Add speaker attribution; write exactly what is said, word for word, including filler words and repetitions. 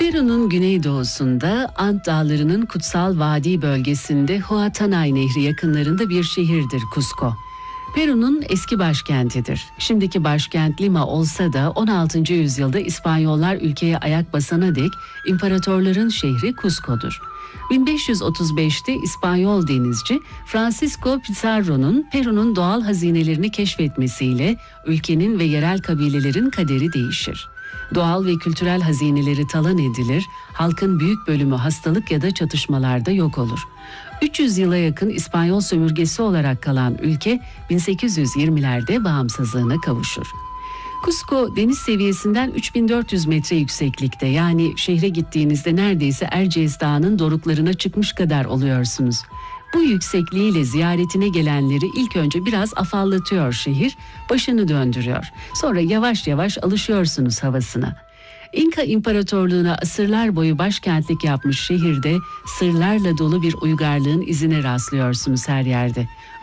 Speaker 1: Peru'nun güneydoğusunda Ant Dağları'nın kutsal vadi bölgesinde Huatanay Nehri yakınlarında bir şehirdir Cusco. Peru'nun eski başkentidir. Şimdiki başkent Lima olsa da on altıncı yüzyılda İspanyollar ülkeye ayak basana dek imparatorların şehri Cusco'dur. bin beş yüz otuz beşte İspanyol denizci Francisco Pizarro'nun Peru'nun doğal hazinelerini keşfetmesiyle ülkenin ve yerel kabilelerin kaderi değişir. Doğal ve kültürel hazineleri talan edilir, halkın büyük bölümü hastalık ya da çatışmalarda yok olur. üç yüz yıla yakın İspanyol sömürgesi olarak kalan ülke bin sekiz yüz yirmilerde bağımsızlığına kavuşur. Cusco deniz seviyesinden üç bin dört yüz metre yükseklikte, yani şehre gittiğinizde neredeyse Erciyes Dağı'nın doruklarına çıkmış kadar oluyorsunuz. Bu yüksekliğiyle ziyaretine gelenleri ilk önce biraz afallatıyor şehir, başını döndürüyor. Sonra yavaş yavaş alışıyorsunuz havasına. İnka İmparatorluğu'na asırlar boyu başkentlik yapmış şehirde sırlarla dolu bir uygarlığın izine rastlıyorsunuz her yerde.